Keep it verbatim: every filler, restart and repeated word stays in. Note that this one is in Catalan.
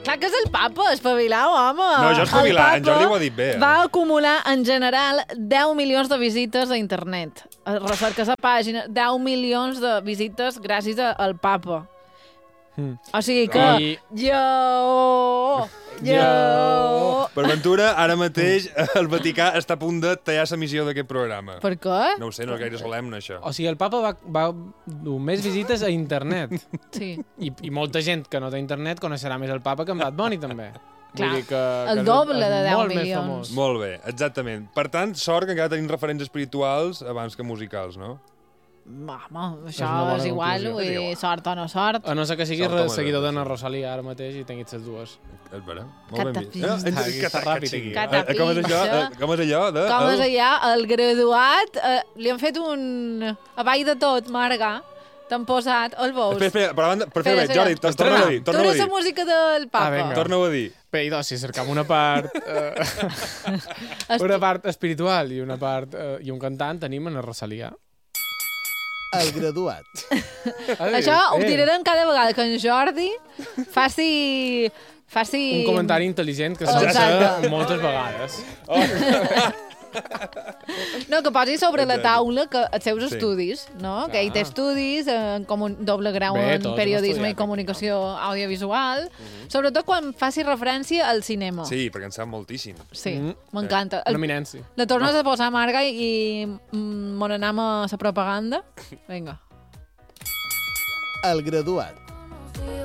Clar que és el papa, espavilau, home. No, jo espavilar, en Jordi ho ha dit bé. Eh? Va acumular, en general, deu milions de visites a internet. Recerques a pàgina, deu milions de visites gràcies al papa. Mm. O sigui que I... jo... Jo... Per ventura, ara mateix el Vaticà està a punt de tallar l'emissió d'aquest programa. Per què? No ho sé, no és gaire solemne, això. O sigui, el papa va, va dur més visites a internet. Sí. I, I molta gent que no té internet coneixerà més el papa que en Bad Bunny, també. Clar, Vull dir que, el que doble de deu molt milions. Més famós. Molt bé, exactament. Per tant, sort que encara tenim referents espirituals abans que musicals, no? Home, això és, és igual, conclusió. vull dir, sort o no sort. A no ser que siguis Sort o seguidor no, d'Anna sí. Rosalia ara mateix i tinguis les dues. És vera, molt ben vist. Catapista. No, Aquí està ràpid. Catapista. Com és allò? Eh, Com és allò? De, Com és el- allà, el graduat, eh, li han fet un... A ball de tot, Marga, t'han posat el bous. Espera, espera, per, banda, per fer Espera, bé, Jordi, espera. torna a dir, Tu torna a eres la dir. música del Ah, papa. vinga. Torna-ho a dir. Bé, idò, si cercam una part... Eh, una part espiritual i una part... Eh, i un cantant, tenim Anna Rosalia. El graduat. Això ho tirarem cada vegada que en Jordi faci... faci... Un comentari intel·ligent que s'ha de Exacte. fer moltes vegades. No, que posi sobre la Exacte. taula que els seus Sí. estudis, no? Clar. Que ell té estudis, en comun... doble grau Bé, en tots hem periodisme estudiat i comunicació audiovisual, sobretot quan faci referència al cinema. Sí, perquè en sap moltíssim. Sí, Mm. m'encanta. Una El- eminència. La tornes a posar, Marga, i mm, me n'anem a la propaganda? Vinga. El graduat.